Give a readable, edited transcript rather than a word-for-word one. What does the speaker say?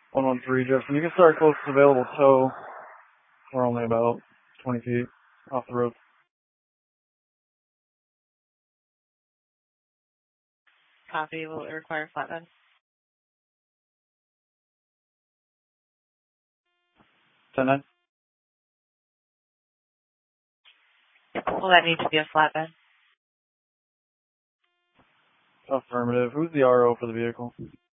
113, Jefferson. You can start closest available tow. We're only about 20 feet off the road. Copy. Will it require flatbed? Ten-nine. Will that need to be a flatbed? Affirmative. Who's the RO for the vehicle?